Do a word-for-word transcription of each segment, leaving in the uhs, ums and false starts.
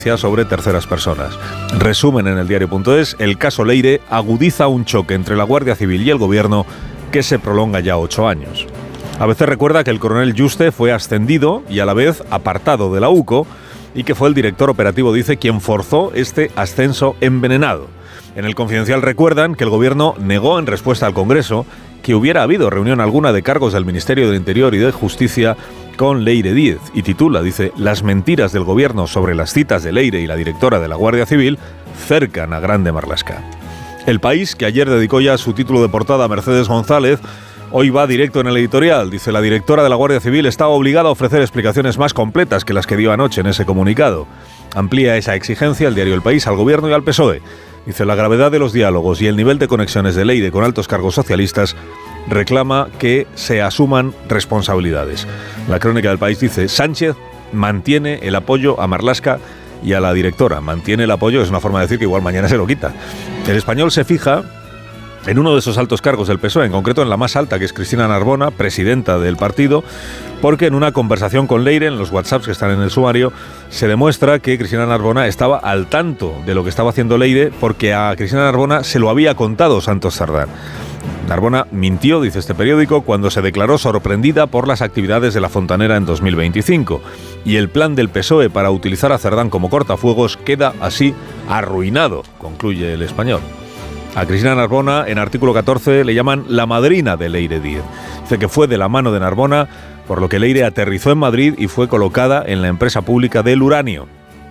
sobre terceras personas. Resumen en el diario punto es, el caso Leire agudiza un choque entre la Guardia Civil y el Gobierno que se prolonga ya ocho años. A veces recuerda que el coronel Yuste fue ascendido y a la vez apartado de la UCO y que fue el director operativo, dice, quien forzó este ascenso envenenado. En el Confidencial recuerdan que el Gobierno negó en respuesta al Congreso que hubiera habido reunión alguna de cargos del Ministerio del Interior y de Justicia con Leire Díez, y titula, dice, las mentiras del Gobierno sobre las citas de Leire y la directora de la Guardia Civil cercan a Grande Marlaska. El País, que ayer dedicó ya su título de portada a Mercedes González, hoy va directo en el editorial. Dice, la directora de la Guardia Civil estaba obligada a ofrecer explicaciones más completas que las que dio anoche en ese comunicado. Amplía esa exigencia el diario El País al Gobierno y al P S O E. Dice, la gravedad de los diálogos y el nivel de conexiones de Leire con altos cargos socialistas reclama que se asuman responsabilidades. La crónica del País dice, Sánchez mantiene el apoyo a Marlaska y a la directora. Mantiene el apoyo, es una forma de decir que igual mañana se lo quita. El Español se fija en uno de esos altos cargos del P S O E, en concreto en la más alta, que es Cristina Narbona, presidenta del partido, porque en una conversación con Leire, en los WhatsApps que están en el sumario, se demuestra que Cristina Narbona estaba al tanto de lo que estaba haciendo Leire, porque a Cristina Narbona se lo había contado Santos Cerdán. Narbona mintió, dice este periódico, cuando se declaró sorprendida por las actividades de la Fontanera en dos mil veinticinco. Y el plan del P S O E para utilizar a Cerdán como cortafuegos queda así arruinado, concluye El Español. A Cristina Narbona, en artículo catorce, le llaman la madrina de Leire Díez. Dice que fue de la mano de Narbona, por lo que Leire aterrizó en Madrid y fue colocada en la empresa pública del uranio.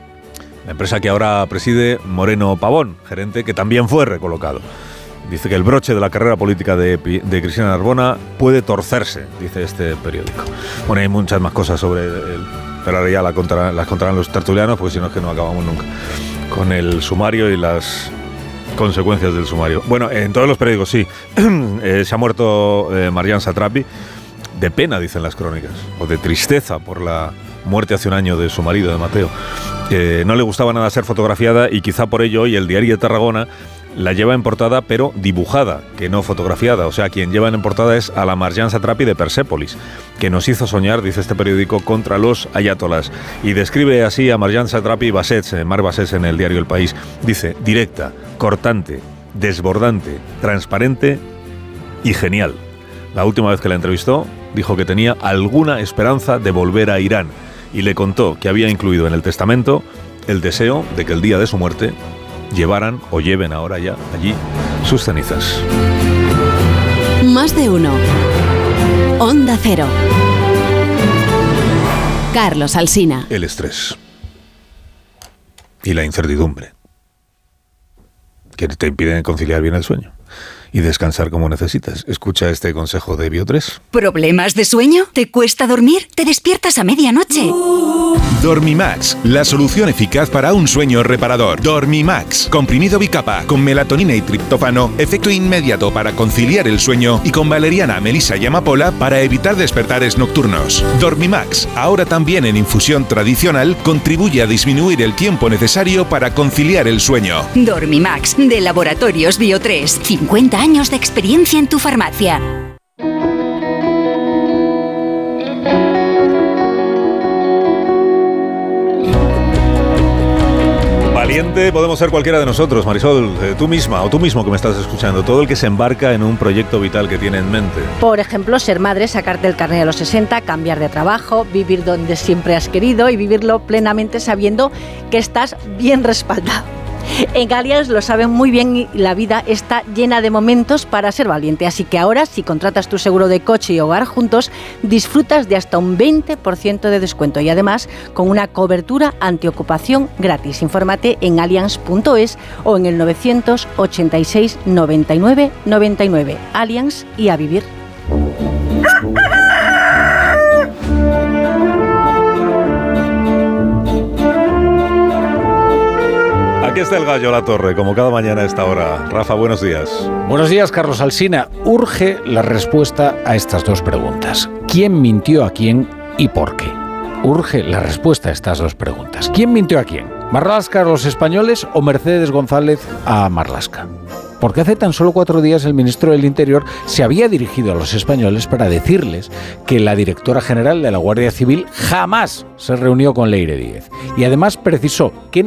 La empresa que ahora preside Moreno Pavón, gerente que también fue recolocado. Dice que el broche de la carrera política de, de Cristina Narbona puede torcerse, dice este periódico. Bueno, hay muchas más cosas sobre el... Pero ahora ya la contarán, las contarán los tertulianos, porque si no es que no acabamos nunca con el sumario y las consecuencias del sumario. Bueno, en todos los periódicos sí. eh, se ha muerto eh, Marjan Satrapi, de pena, dicen las crónicas, o de tristeza por la muerte hace un año de su marido, de Mateo. Eh, no le gustaba nada ser fotografiada y quizá por ello hoy el Diario de Tarragona la lleva en portada, pero dibujada, que no fotografiada. O sea, quien lleva en portada es a la Marjan Satrapi de Persépolis, que nos hizo soñar, dice este periódico, contra los ayatolás. Y describe así a Marjan Satrapi Bassets, Mar Bassets, en el diario El País. Dice, directa, cortante, desbordante, transparente y genial. La última vez que la entrevistó, dijo que tenía alguna esperanza de volver a Irán. Y le contó que había incluido en el testamento el deseo de que el día de su muerte llevaran o lleven ahora ya allí sus cenizas. Más de uno. Onda Cero. Carlos Alsina. El estrés y la incertidumbre que te impiden conciliar bien el sueño y descansar como necesitas. Escucha este consejo de Biotres. ¿Problemas de sueño? ¿Te cuesta dormir? ¿Te despiertas a medianoche? Dormimax, la solución eficaz para un sueño reparador. Dormimax, comprimido bicapa, con melatonina y triptófano, efecto inmediato para conciliar el sueño, y con valeriana, melisa y amapola para evitar despertares nocturnos. Dormimax, ahora también en infusión tradicional, contribuye a disminuir el tiempo necesario para conciliar el sueño. Dormimax, de Laboratorios Biotres. cincuenta años de experiencia en tu farmacia. Valiente podemos ser cualquiera de nosotros, Marisol, eh, tú misma o tú mismo que me estás escuchando, todo el que se embarca en un proyecto vital que tiene en mente. Por ejemplo, ser madre, sacarte el carnet a los sesenta, cambiar de trabajo, vivir donde siempre has querido y vivirlo plenamente sabiendo que estás bien respaldado. En Allianz lo saben muy bien y la vida está llena de momentos para ser valiente. Así que ahora, si contratas tu seguro de coche y hogar juntos, disfrutas de hasta un veinte por ciento de descuento y además con una cobertura antiocupación gratis. Infórmate en allianz punto es o en el novecientos ochenta y seis noventa y nueve noventa y nueve. Allianz y a vivir. Aquí está el gallo La Torre, como cada mañana a esta hora. Rafa, buenos días. Buenos días, Carlos Alsina. Urge la respuesta a estas dos preguntas. ¿Quién mintió a quién y por qué? Urge la respuesta a estas dos preguntas. ¿Quién mintió a quién? ¿Marlaska a los españoles o Mercedes González a Marlaska? Porque hace tan solo cuatro días el ministro del Interior se había dirigido a los españoles para decirles que la directora general de la Guardia Civil jamás se reunió con Leire Díez. Y además precisó que no